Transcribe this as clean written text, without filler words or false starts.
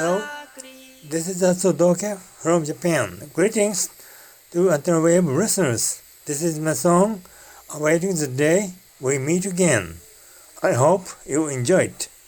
Hello, this is Atsudoke from Japan. Greetings to Interwave listeners. This is my song, Awaiting the Day We Meet Again. I hope you enjoy it.